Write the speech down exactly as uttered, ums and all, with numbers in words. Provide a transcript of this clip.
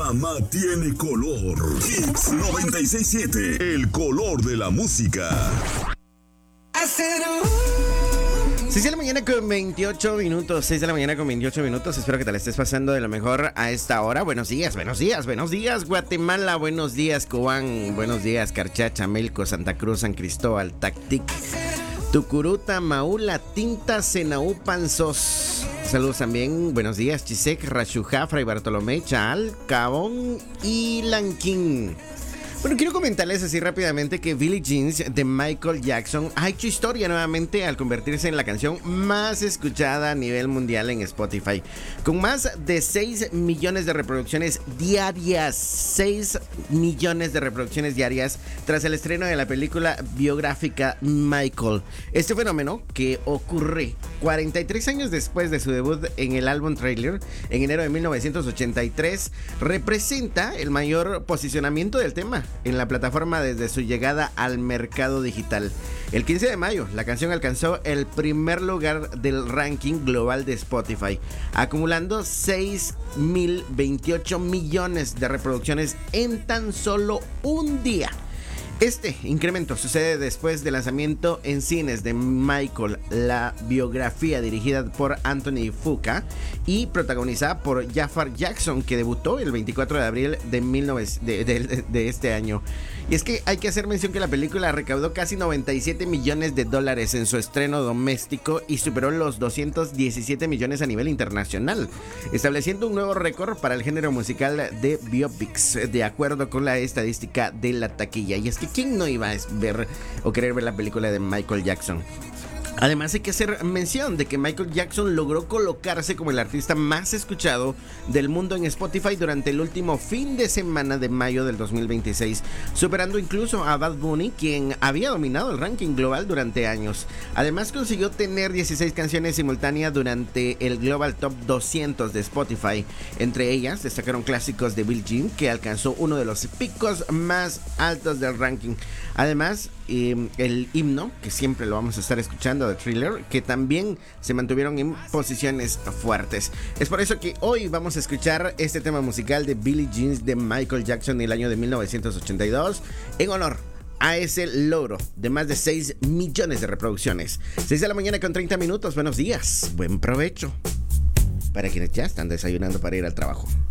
Mamá tiene color. Hits noventa y seis punto siete, el color de la música. seis de la mañana con veintiocho minutos, seis de la mañana con veintiocho minutos. Espero que te la estés pasando de lo mejor a esta hora. Buenos días, buenos días, buenos días, Guatemala. Buenos días, Cobán. Buenos días, Carchacha, Melco, Santa Cruz, San Cristóbal, Tactic, Tucuruta, Maula, Tinta, Senaú, Panzos. Saludos también, buenos días, Chisec, Rachujá, Fray Bartolomé, Chaal, Cabón y Lanquín. Bueno, quiero comentarles así rápidamente que Billie Jeans de Michael Jackson ha hecho historia nuevamente al convertirse en la canción más escuchada a nivel mundial en Spotify, con más de seis millones de reproducciones diarias, seis millones de reproducciones diarias tras el estreno de la película biográfica Michael. Este fenómeno, que ocurre cuarenta y tres años después de su debut en el álbum Thriller en enero de mil novecientos ochenta y tres, representa el mayor posicionamiento del tema en la plataforma desde su llegada al mercado digital. El quince de mayo, la canción alcanzó el primer lugar del ranking global de Spotify, acumulando seis mil veintiocho millones de reproducciones en tan solo un día. Este incremento sucede después del lanzamiento en cines de Michael, la biografía dirigida por Anthony Fuqua y protagonizada por Jafar Jackson, que debutó el veinticuatro de abril de, mil novecientos, de, de, de este año. Y es que hay que hacer mención que la película recaudó casi noventa y siete millones de dólares en su estreno doméstico y superó los doscientos diecisiete millones a nivel internacional, estableciendo un nuevo récord para el género musical de biopics, de acuerdo con la estadística de la taquilla. Y es que ¿quién no iba a ver o querer ver la película de Michael Jackson? Además, hay que hacer mención de que Michael Jackson logró colocarse como el artista más escuchado del mundo en Spotify durante el último fin de semana de mayo del dos mil veintiséis, superando incluso a Bad Bunny, quien había dominado el ranking global durante años. Además, consiguió tener dieciséis canciones simultáneas durante el Global Top doscientos de Spotify. Entre ellas destacaron clásicos de Billie Jean, que alcanzó uno de los picos más altos del ranking. Además, eh, el himno, que siempre lo vamos a estar escuchando, de Thriller, que también se mantuvieron en posiciones fuertes. Es por eso que hoy vamos a escuchar este tema musical de Billie Jean de Michael Jackson del año de mil novecientos ochenta y dos, en honor a ese logro de más de seis millones de reproducciones. seis de la mañana con treinta minutos. Buenos días, buen provecho para quienes ya están desayunando para ir al trabajo.